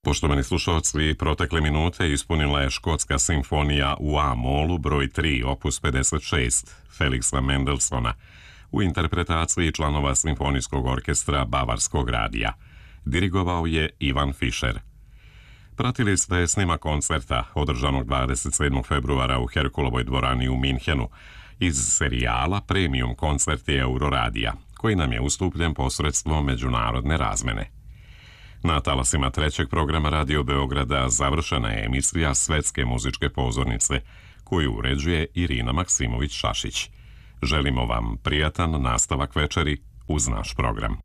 Poštovani slušalci, protekle minute ispunila je Škotska simfonija u A-molu broj 3, opus 56, Felixa Mendelssohna, u interpretaciji članova Simfonijskog orkestra Bavarskog radija. Dirigovao je Ivan Fischer. Pratili ste snimak koncerta održanog 27. februara u Herkulovoj dvorani u Minhenu iz serijala Premium koncerti Euroradija, koji nam je ustupljen posredstvom međunarodne razmene. Na talasima trećeg programa Radio Beograda završena je emisija Svetske muzičke pozornice, koju uređuje Irina Maksimović-Šašić. Želimo vam prijatan nastavak večeri uz naš program.